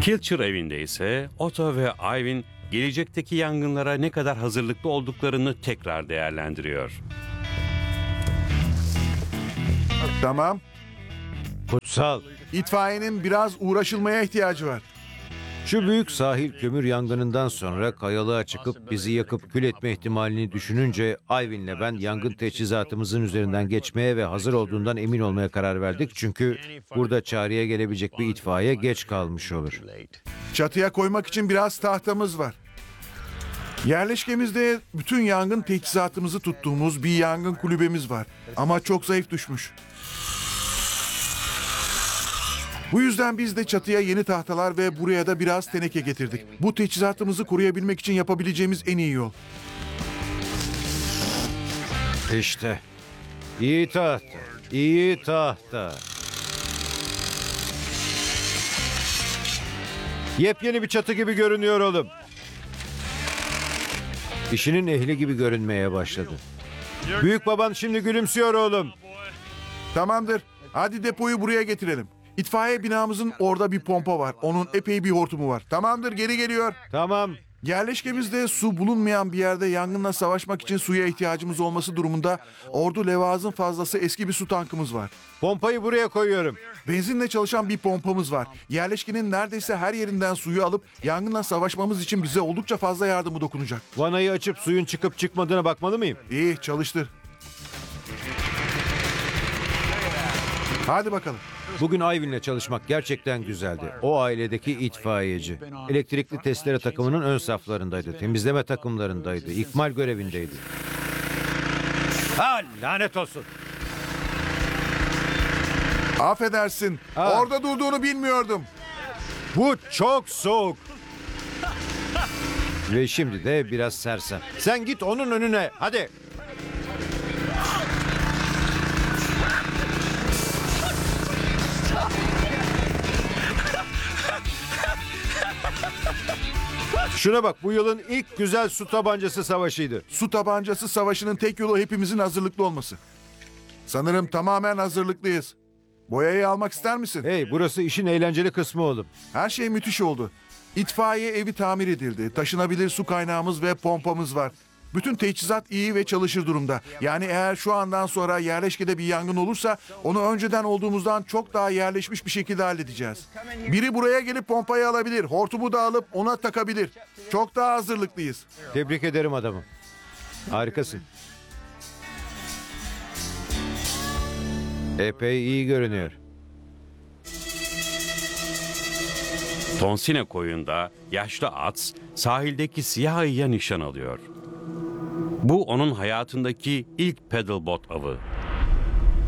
Kilcher evinde ise Otto ve Ivan gelecekteki yangınlara ne kadar hazırlıklı olduklarını tekrar değerlendiriyor. Tamam. Kutsal, İtfaiyenin biraz uğraşılmaya ihtiyacı var. şu büyük sahil kömür yangınından sonra kayalığa çıkıp bizi yakıp kül etme ihtimalini düşününce Ivan'le ben yangın teçhizatımızın üzerinden geçmeye ve hazır olduğundan emin olmaya karar verdik. Çünkü burada çağrıya gelebilecek bir itfaiye geç kalmış olur. Çatıya koymak için biraz tahtamız var. Yerleşkemizde bütün yangın teçhizatımızı tuttuğumuz bir yangın kulübemiz var. Ama çok zayıf düşmüş. Bu yüzden biz de çatıya yeni tahtalar ve buraya da biraz teneke getirdik. Bu teçhizatımızı koruyabilmek için yapabileceğimiz en iyi yol. İşte. İyi tahta. İyi tahta. Yepyeni bir çatı gibi görünüyor oğlum. İşinin ehli gibi görünmeye başladı. Büyük baban şimdi gülümsüyor oğlum. Tamamdır. Hadi depoyu buraya getirelim. İtfaiye binamızın orada bir pompa var. Onun epey bir hortumu var. Tamamdır, geri geliyor. Tamam. Yerleşkemizde su bulunmayan bir yerde yangınla savaşmak için suya ihtiyacımız olması durumunda ordu levazın fazlası eski bir su tankımız var. Pompayı buraya koyuyorum. Benzinle çalışan bir pompamız var. Yerleşkenin neredeyse her yerinden suyu alıp yangınla savaşmamız için bize oldukça fazla yardımı dokunacak. Vanayı açıp suyun çıkıp çıkmadığına bakmalı mıyım? İyi, çalıştır. Hadi bakalım. Bugün Ivan'le çalışmak gerçekten güzeldi. O ailedeki itfaiyeci. Elektrikli testere takımının ön saflarındaydı. Temizleme takımlarındaydı. İkmal görevindeydi. Ha, lanet olsun. Affedersin. Ha. Orada durduğunu bilmiyordum. Bu çok soğuk. Ve şimdi de biraz sersem. Sen git onun önüne. Hadi. Şuna bak, bu yılın ilk güzel su tabancası savaşıydı. Su tabancası savaşının tek yolu hepimizin hazırlıklı olması. Sanırım tamamen hazırlıklıyız. Boyayı almak ister misin? Hey, burası işin eğlenceli kısmı oğlum. Her şey müthiş oldu. İtfaiye evi tamir edildi. Taşınabilir su kaynağımız ve pompamız var. Bütün teçhizat iyi ve çalışır durumda. Yani eğer şu andan sonra yerleşkede bir yangın olursa onu önceden olduğumuzdan çok daha yerleşmiş bir şekilde halledeceğiz. Biri buraya gelip pompayı alabilir, hortumu da alıp ona takabilir. Çok daha hazırlıklıyız. Tebrik ederim adamım. Harikasın. Epey iyi görünüyor. Tonsine koyunda yaşlı Ats sahildeki siyah ayıya nişan alıyor. Bu onun hayatındaki ilk paddleboard avı.